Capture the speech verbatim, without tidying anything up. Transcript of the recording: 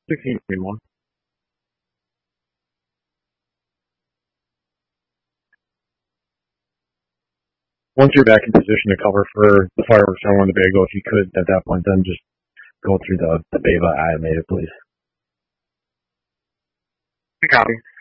sixteen twenty-one. Once you're back in position to cover for the fireworks on the Bago, if you could at that point, then just go through the, the Beva animated, please. Copy.